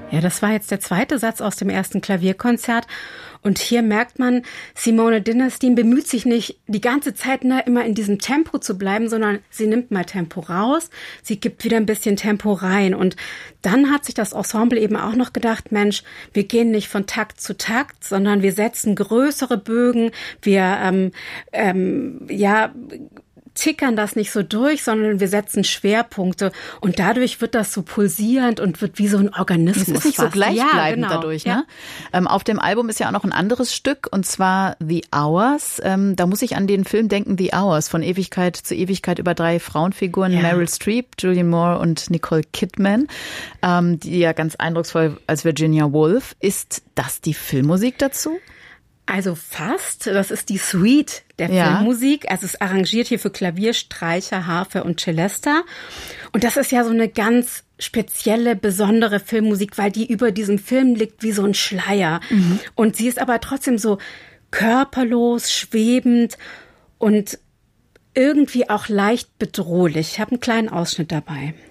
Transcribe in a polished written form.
Ja, das war jetzt der zweite Satz aus dem ersten Klavierkonzert. Und hier merkt man, Simone Dinnerstein bemüht sich nicht, die ganze Zeit immer in diesem Tempo zu bleiben, sondern sie nimmt mal Tempo raus, sie gibt wieder ein bisschen Tempo rein. Und dann hat sich das Ensemble eben auch noch gedacht, Mensch, wir gehen nicht von Takt zu Takt, sondern wir setzen größere Bögen, wir tickern das nicht so durch, sondern wir setzen Schwerpunkte und dadurch wird das so pulsierend und wird wie so ein Organismus. Es ist nicht fast. so gleichbleibend genau. dadurch, ne? Ja. Auf dem Album ist ja auch noch ein anderes Stück und zwar The Hours. Da muss ich an den Film denken, The Hours, von Ewigkeit zu Ewigkeit über 3 Frauenfiguren, Meryl Streep, Julianne Moore und Nicole Kidman, die ja ganz eindrucksvoll als Virginia Woolf. Ist das die Filmmusik dazu? Also fast. Das ist die Suite der Filmmusik. Also es arrangiert hier für Klavier, Streicher, Harfe und Celesta. Und das ist ja so eine ganz spezielle, besondere Filmmusik, weil die über diesem Film liegt wie so ein Schleier. Mhm. Und sie ist aber trotzdem so körperlos, schwebend und irgendwie auch leicht bedrohlich. Ich habe einen kleinen Ausschnitt dabei.